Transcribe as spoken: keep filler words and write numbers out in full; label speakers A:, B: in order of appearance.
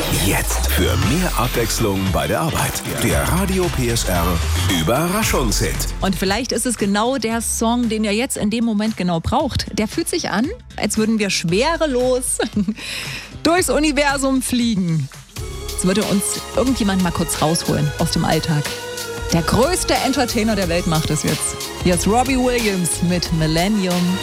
A: Jetzt für mehr Abwechslung bei der Arbeit. Der Radio P S R Überraschungshit.
B: Und vielleicht ist es genau der Song, den ihr jetzt in dem Moment genau braucht. Der fühlt sich an, als würden wir schwerelos durchs Universum fliegen. Als würde uns irgendjemand mal kurz rausholen aus dem Alltag. Der größte Entertainer der Welt macht es jetzt. Hier ist Robbie Williams mit Millennium.